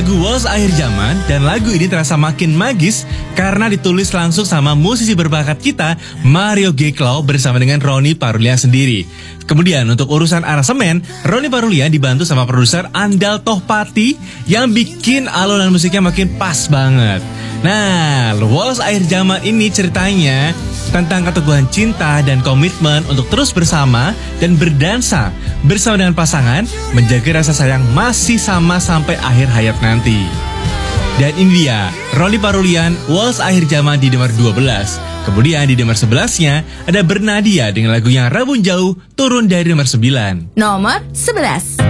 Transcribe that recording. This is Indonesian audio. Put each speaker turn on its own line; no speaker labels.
lagu Waltz Akhir Zaman, dan lagu ini terasa makin magis karena ditulis langsung sama musisi berbakat kita, Mario Geklau bersama dengan Ronny Parulian sendiri. Kemudian untuk urusan aransemen, Ronny Parulian dibantu sama produser Andal Tohpati yang bikin alunan musiknya makin pas banget. Nah, Waltz Akhir Zaman ini ceritanya tentang keteguhan cinta dan komitmen untuk terus bersama dan berdansa bersama dengan pasangan, menjaga rasa sayang masih sama sampai akhir hayat nanti. Dan ini dia, Ronny Parulian, Waltz Akhir Zaman di nomor 12. Kemudian di nomor 11-nya ada Bernadia dengan lagu yang Rabun Jauh turun dari nomor 9.
Nomor 11.